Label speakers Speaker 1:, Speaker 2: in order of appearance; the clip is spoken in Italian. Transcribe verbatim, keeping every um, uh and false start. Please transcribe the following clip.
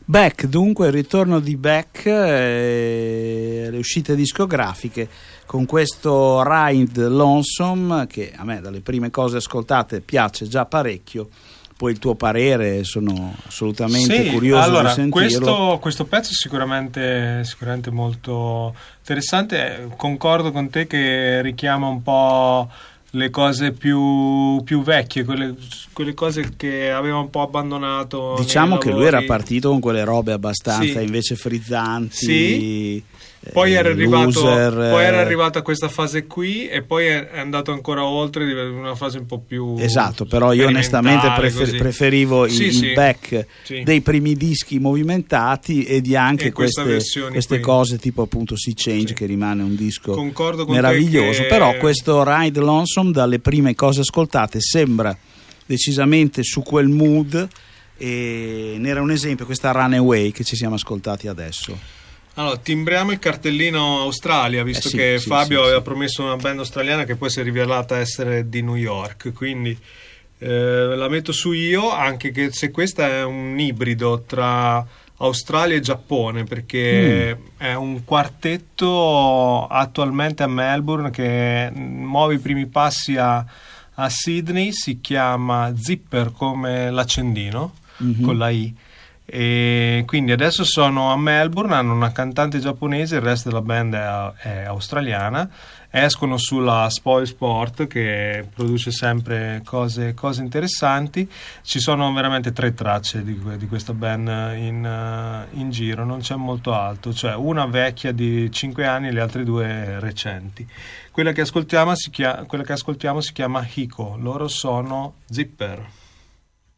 Speaker 1: Beck, dunque, il ritorno di Beck, eh, le uscite discografiche con questo Ride Lonesome che a me dalle prime cose ascoltate piace già parecchio. Poi il tuo parere, sono assolutamente
Speaker 2: sì,
Speaker 1: curioso
Speaker 2: allora,
Speaker 1: di sentirlo.
Speaker 2: Questo, questo pezzo è sicuramente, sicuramente molto interessante. Concordo con te che richiama un po' le cose più, più vecchie, quelle, quelle cose che aveva un po' abbandonato.
Speaker 1: Diciamo che
Speaker 2: lavori.
Speaker 1: lui era partito con quelle robe abbastanza
Speaker 2: sì.
Speaker 1: invece frizzanti.
Speaker 2: Sì. Poi era, arrivato,
Speaker 1: loser,
Speaker 2: poi era arrivata questa fase qui e poi è andato ancora oltre, una fase un po' più
Speaker 1: esatto, però io onestamente prefer- preferivo
Speaker 2: sì,
Speaker 1: il,
Speaker 2: sì.
Speaker 1: il Beck
Speaker 2: sì.
Speaker 1: dei primi dischi movimentati e di anche
Speaker 2: e
Speaker 1: queste, queste cose tipo appunto Sea Change, sì. che rimane un disco meraviglioso,
Speaker 2: che...
Speaker 1: però questo Ride Lonesome dalle prime cose ascoltate sembra decisamente su quel mood e ne era un esempio questa Runaway che ci siamo ascoltati adesso.
Speaker 2: Allora, timbriamo il cartellino Australia, visto
Speaker 1: eh sì,
Speaker 2: che
Speaker 1: sì,
Speaker 2: Fabio
Speaker 1: sì,
Speaker 2: aveva
Speaker 1: sì.
Speaker 2: promesso una band australiana che poi si è rivelata essere di New York, quindi eh, la metto su io, anche che se questa è un ibrido tra Australia e Giappone, perché mm. è un quartetto attualmente a Melbourne che muove i primi passi a, a Sydney, si chiama Zipper come l'accendino, mm-hmm. con la I. E quindi adesso sono a Melbourne, hanno una cantante giapponese, il resto della band è, è australiana, escono sulla Spoil Sport che produce sempre cose, cose interessanti. Ci sono veramente tre tracce di, di questa band in, in giro, non c'è molto altro, cioè una vecchia di cinque anni e le altre due recenti. Quella che ascoltiamo si chiama, quella che ascoltiamo si chiama Hiko, loro sono Zipper.